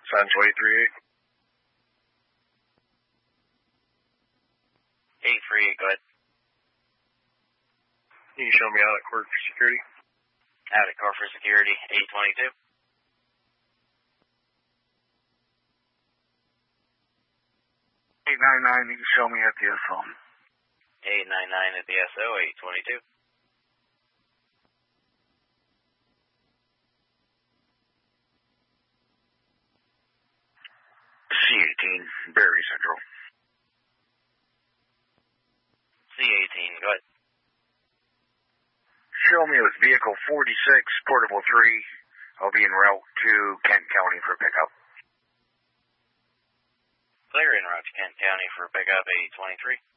Sign 23-8. 838, go ahead. Can you show me out at court for security? Out at court for security, 822. 899, you can show me at the SO. 899 at the SO, 822. C18, Berry Central. C18, go ahead. Show me with vehicle 46, portable 3. I'll be en route to Kent County for pickup. Clear en route to Kent County for pickup, 823.